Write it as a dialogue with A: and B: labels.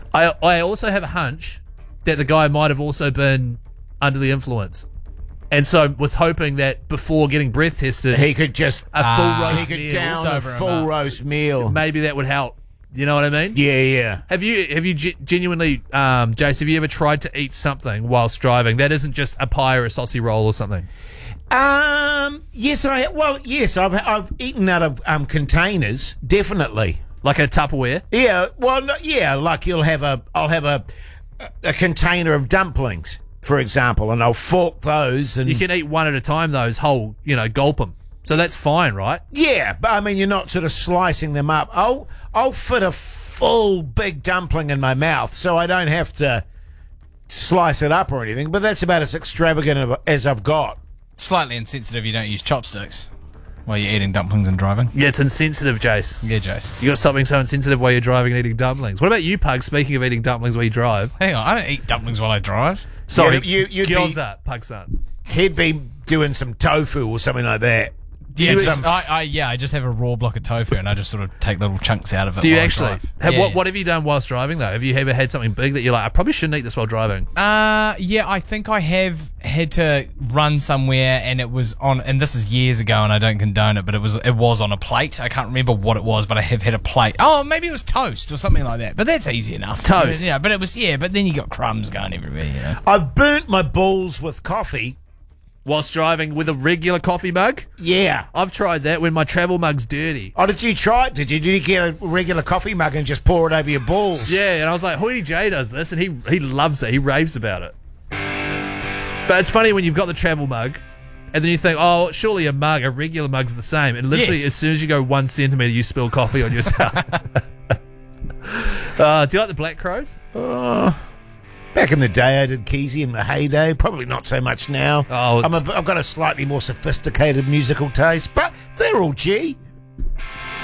A: I also have a hunch that the guy might have also been under the influence. And so was hoping that before getting breath tested,
B: he could just
A: a full roast
B: he could
A: meal,
B: down a full roast meal.
A: maybe that would help. You know what I mean?
B: Yeah.
A: Have you genuinely, Jace, have you ever tried to eat something whilst driving that isn't just a pie or a saucy roll or something?
B: Yes, I've eaten out of containers, definitely.
A: Like a Tupperware?
B: Yeah, well, like I'll have a container of dumplings, for example, and I'll fork those. And
A: you can eat one at a time, those whole, gulp them. So that's fine, right?
B: Yeah, but I mean, you're not sort of slicing them up. I'll fit a full big dumpling in my mouth, so I don't have to slice it up or anything. But that's about as extravagant as I've got.
C: Slightly insensitive you don't use chopsticks while you're eating dumplings and driving.
A: Yeah, it's insensitive, Jace.
C: Yeah, Jace.
A: You got something so insensitive while you're driving and eating dumplings. What about you, Pug? Speaking of eating dumplings while you drive.
C: Hang on, I don't eat dumplings while I drive.
A: Sorry,
B: you'd
A: gyoza, Pug's son.
B: He'd be doing some tofu or something like that.
C: Yeah, I just have a raw block of tofu and I just sort of take little chunks out of it.
A: Do you
C: while I
A: actually?
C: drive.
A: What have you done whilst driving though? Have you ever had something big that you're like, I probably shouldn't eat this while driving?
C: Yeah, I think I have had to run somewhere and it was on, and this is years ago and I don't condone it, but it was on a plate. I can't remember what it was, but I have had a plate. Oh, maybe it was toast or something like that. But that's easy enough.
A: Toast.
C: Yeah, but it was, but then you got crumbs going everywhere,
B: I've burnt my balls with coffee.
A: Whilst driving with a regular coffee mug?
B: Yeah.
A: I've tried that when my travel mug's dirty.
B: Oh, did you try it? Did you get a regular coffee mug and just pour it over your balls?
A: Yeah, and I was like, Hoity J does this, and he loves it. He raves about it. But it's funny when you've got the travel mug, and then you think, oh, surely a regular mug's the same. And literally, as soon as you go 1 centimetre, you spill coffee on yourself. Do you like the Black Crows?
B: Back in the day, I did Keezy in the heyday. Probably not so much now.
A: Oh,
B: I've got a slightly more sophisticated musical taste, but they're all G.